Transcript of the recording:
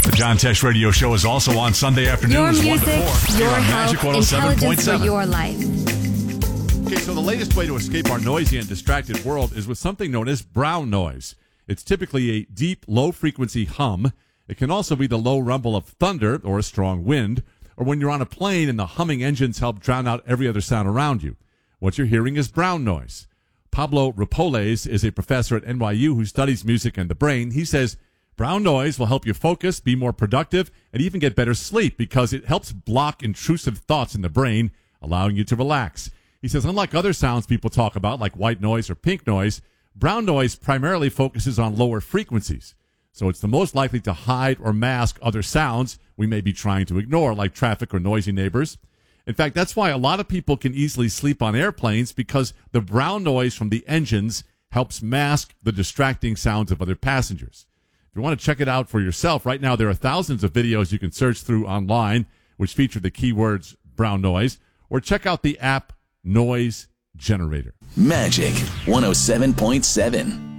The John Tesh Radio Show is also on Sunday afternoons, Your 1 to 4. music, your on health, Magic intelligence for 107.7. your life. Okay, so the latest way to escape our noisy and distracted world is with something known as brown noise. It's typically a deep, low-frequency hum. It can also be the low rumble of thunder or a strong wind, or when you're on a plane and the humming engines help drown out every other sound around you. What you're hearing is brown noise. Pablo Ripoles is a professor at NYU who studies music and the brain. He says brown noise will help you focus, be more productive, and even get better sleep because it helps block intrusive thoughts in the brain, allowing you to relax. He says, unlike other sounds people talk about, like white noise or pink noise, brown noise primarily focuses on lower frequencies. So it's the most likely to hide or mask other sounds we may be trying to ignore, like traffic or noisy neighbors. In fact, that's why a lot of people can easily sleep on airplanes, because the brown noise from the engines helps mask the distracting sounds of other passengers. If you want to check it out for yourself, right now there are thousands of videos you can search through online which feature the keywords brown noise, or check out the app Noise Generator. Magic 107.7.